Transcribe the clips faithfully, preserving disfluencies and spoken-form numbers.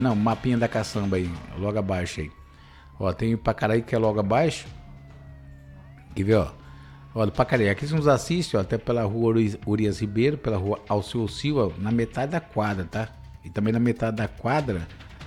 Não, mapinha da caçamba aí, logo abaixo aí. Ó, tem o Ipacaraí que é logo abaixo. Quer ver, ó? Olha, Ipacaraí, aqui você nos assiste, ó, até pela rua Urias Ribeiro, pela rua Alceu Silva, na metade da quadra, tá? E também na metade da quadra,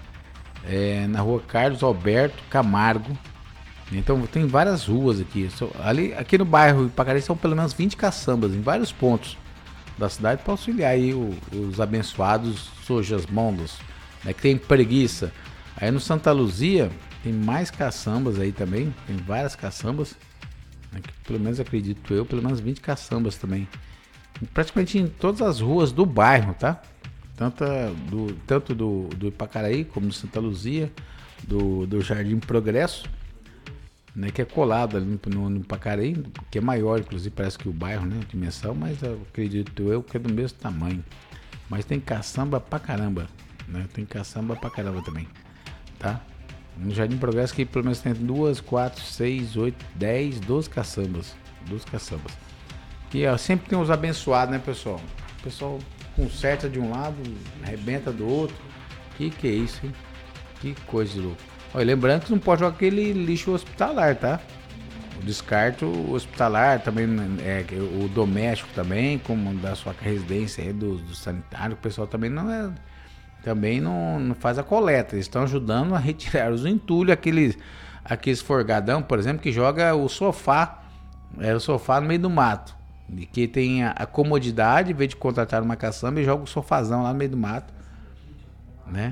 é, na rua Carlos Alberto Camargo. Então tem várias ruas aqui. Ali, aqui no bairro Ipacaraí são pelo menos vinte caçambas em vários pontos da cidade para auxiliar aí o, os abençoados Sojas-mondos, né, que tem preguiça. Aí no Santa Luzia tem mais caçambas aí também, tem várias caçambas, né, que, pelo menos acredito eu, pelo menos vinte caçambas também. Praticamente em todas as ruas do bairro, tá? Tanto do, tanto do, do Ipacaraí como do Santa Luzia, do, do Jardim Progresso, né, que é colado ali no, no, no Ipacaraí, que é maior, inclusive parece que o bairro, né, dimensão, mas eu acredito eu que é do mesmo tamanho. Mas tem caçamba pra caramba, né, tem caçamba pra caramba também, tá? No Jardim Progresso que pelo menos tem duas, quatro, seis, oito, dez, doze caçambas, doze caçambas. Que ó, sempre tem os abençoados, né, pessoal? O pessoal conserta de um lado, arrebenta do outro. Que que é isso, hein? Que coisa de louco. Olha, lembrando que não pode jogar aquele lixo hospitalar, tá? O descarto hospitalar também, é, o doméstico também, como da sua residência aí, do, do sanitário, o pessoal também não é, também não, não faz a coleta. Eles estão ajudando a retirar os entulhos, aqueles, aqueles forgadão, por exemplo, que joga o sofá, é, o sofá no meio do mato. E que tem a, a comodidade, em vez de contratar uma caçamba, e joga o sofazão lá no meio do mato, né?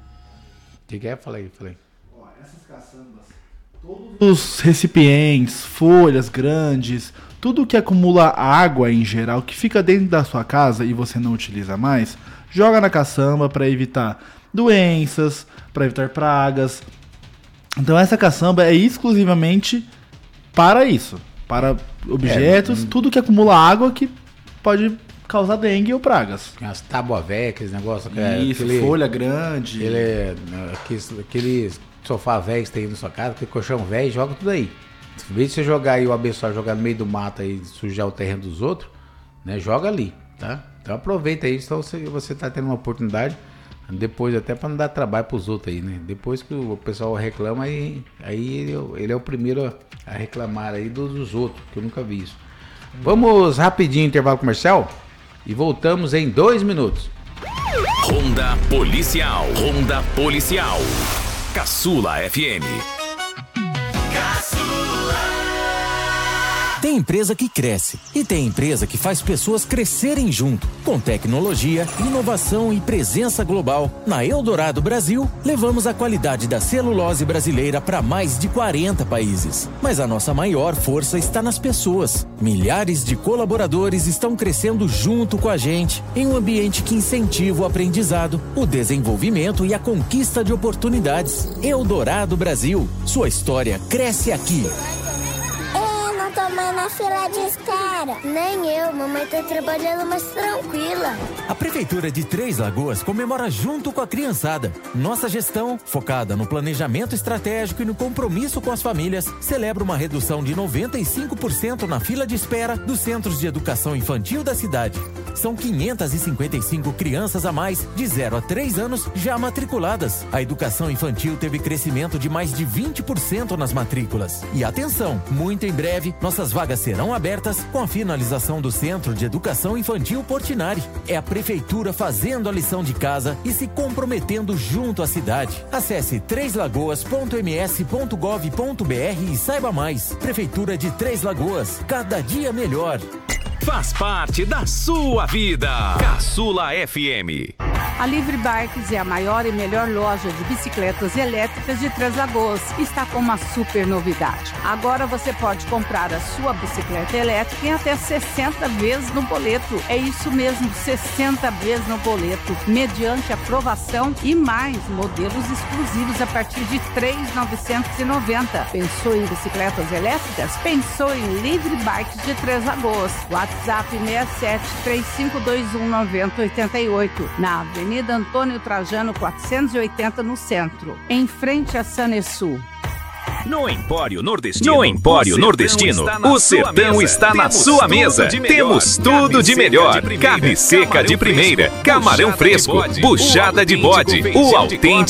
O que que é? Falei, falei. Essas caçambas, todos os recipientes, folhas grandes, tudo que acumula água em geral, que fica dentro da sua casa e você não utiliza mais, joga na caçamba para evitar doenças, para evitar pragas. Então essa caçamba é exclusivamente para isso, para objetos, é, tudo que acumula água que pode causar dengue ou pragas. As tábuas velhas, aqueles negócios. Isso, aquele, folha grande. Aquele, aqueles, aqueles sofá velho que tem aí na sua casa, aquele colchão velho, joga tudo aí. Em vez de você jogar aí, o abençoado jogar no meio do mato aí, sujar o terreno dos outros, né? Joga ali, tá? Então aproveita aí, então você, você tá tendo uma oportunidade, depois até para não dar trabalho pros outros aí, né? Depois que o pessoal reclama, aí, aí ele, ele é o primeiro a reclamar aí dos outros, que eu nunca vi isso. Vamos rapidinho, intervalo comercial, e voltamos em dois minutos. Ronda Policial. Ronda Policial. Caçula F M. Tem empresa que cresce e tem empresa que faz pessoas crescerem junto. Com tecnologia, inovação e presença global, na Eldorado Brasil, levamos a qualidade da celulose brasileira para mais de quarenta países. Mas a nossa maior força está nas pessoas. Milhares de colaboradores estão crescendo junto com a gente, em um ambiente que incentiva o aprendizado, o desenvolvimento e a conquista de oportunidades. Eldorado Brasil, sua história cresce aqui. Mamãe na fila de espera. Nem eu, mamãe tá trabalhando mais tranquila. A Prefeitura de Três Lagoas comemora junto com a criançada. Nossa gestão, focada no planejamento estratégico e no compromisso com as famílias, celebra uma redução de noventa e cinco por cento na fila de espera dos centros de educação infantil da cidade. São quinhentas e cinquenta e cinco crianças a mais de zero a três anos já matriculadas. A educação infantil teve crescimento de mais de vinte por cento nas matrículas. E atenção, muito em breve, nossas vagas serão abertas com a finalização do Centro de Educação Infantil Portinari. É a Prefeitura fazendo a lição de casa e se comprometendo junto à cidade. Acesse três lagoas ponto m s ponto gov ponto b r e saiba mais. Prefeitura de Três Lagoas, cada dia melhor. Faz parte da sua vida. Caçula F M. A Livre Bikes é a maior e melhor loja de bicicletas elétricas de Três Lagoas. Está com uma super novidade. Agora você pode comprar a sua bicicleta elétrica em até sessenta vezes no boleto. É isso mesmo, sessenta vezes no boleto, mediante aprovação e mais modelos exclusivos a partir de três mil novecentos e noventa. Pensou em bicicletas elétricas? Pensou em Livre Bikes de Três Lagoas. WhatsApp seis sete três cinco dois um nove zero oito oito, na Avenida Antônio Trajano quatrocentos e oitenta, no centro, em frente a Sanesul. No Empório Nordestino, no Empório Nordestino, o sertão está na sua mesa. Temos tudo de melhor. Carne seca de primeira, camarão fresco, buchada de bode, o autêntico